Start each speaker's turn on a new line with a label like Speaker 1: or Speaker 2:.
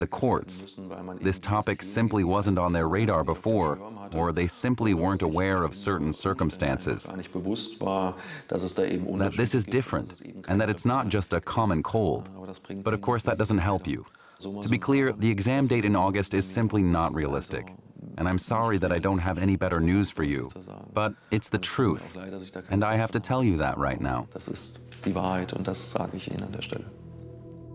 Speaker 1: the courts. This topic simply wasn't on their radar before, or they simply weren't aware of certain circumstances. That this is different, and that it's not just a common cold. But of course that doesn't help you. To be clear, the exam date in August is simply not realistic. And I'm sorry that I don't have any better news for you. But it's the truth, and I have to tell you that right now.
Speaker 2: Das ist die Wahrheit und das sage ich Ihnen an der Stelle.